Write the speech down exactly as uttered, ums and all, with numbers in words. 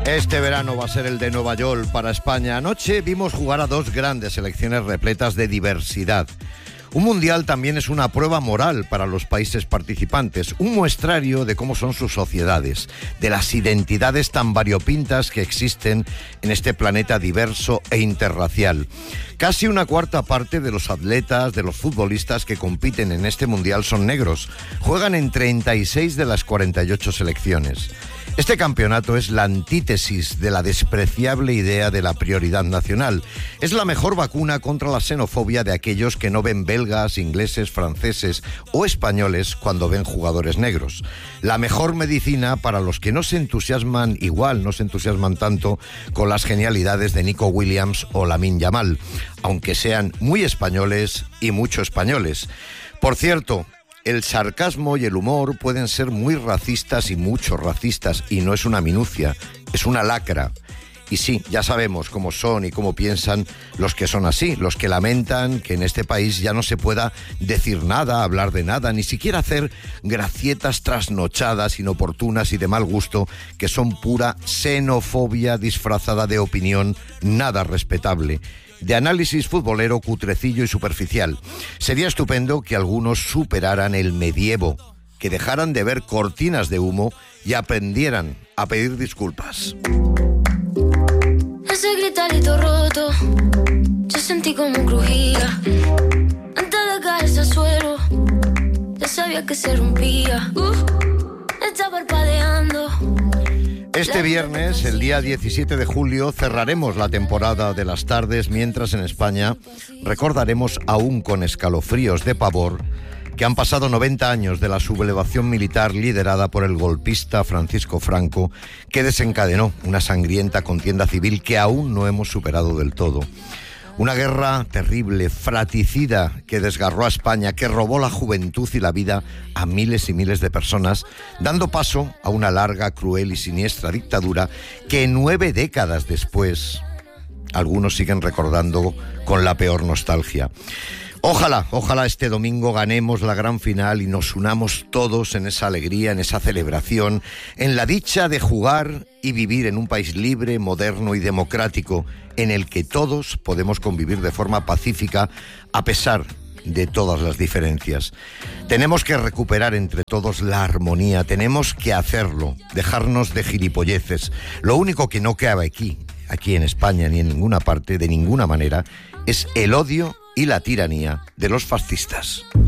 Este verano va a ser el de Nueva York para España. Anoche vimos jugar a dos grandes selecciones repletas de diversidad. Un mundial también es una prueba moral para los países participantes, un muestrario de cómo son sus sociedades, de las identidades tan variopintas que existen en este planeta diverso e interracial. Casi una cuarta parte de los atletas, de los futbolistas que compiten en este mundial son negros. Juegan en treinta y seis de las cuarenta y ocho selecciones. Este campeonato es la antítesis de la despreciable idea de la prioridad nacional. Es la mejor vacuna contra la xenofobia de aquellos que no ven belgas, ingleses, franceses o españoles cuando ven jugadores negros. La mejor medicina para los que no se entusiasman igual, no se entusiasman tanto con las genialidades de Nico Williams o Lamine Yamal, aunque sean muy españoles y mucho españoles. Por cierto, el sarcasmo y el humor pueden ser muy racistas y mucho racistas, y no es una minucia, es una lacra. Y sí, ya sabemos cómo son y cómo piensan los que son así, los que lamentan que en este país ya no se pueda decir nada, hablar de nada, ni siquiera hacer gracietas trasnochadas, inoportunas y de mal gusto, que son pura xenofobia disfrazada de opinión nada respetable, de análisis futbolero cutrecillo y superficial. Sería estupendo que algunos superaran el medievo, que dejaran de ver cortinas de humo y aprendieran a pedir disculpas. Ese gritarito roto, yo sentí como crujía. Antes de caerse al suelo, ya sabía que se rompía. Uh, está parpadeando. Este viernes, el día diecisiete de julio, cerraremos la temporada de las tardes, mientras en España recordaremos aún con escalofríos de pavor que han pasado noventa años de la sublevación militar liderada por el golpista Francisco Franco, que desencadenó una sangrienta contienda civil que aún no hemos superado del todo. Una guerra terrible, fratricida, que desgarró a España, que robó la juventud y la vida a miles y miles de personas, dando paso a una larga, cruel y siniestra dictadura que nueve décadas después algunos siguen recordando con la peor nostalgia. Ojalá, ojalá este domingo ganemos la gran final y nos unamos todos en esa alegría, en esa celebración, en la dicha de jugar y vivir en un país libre, moderno y democrático, en el que todos podemos convivir de forma pacífica a pesar de todas las diferencias. Tenemos que recuperar entre todos la armonía, tenemos que hacerlo, dejarnos de gilipolleces. Lo único que no cabe aquí, aquí en España ni en ninguna parte, de ninguna manera, es el odio y la tiranía de los fascistas.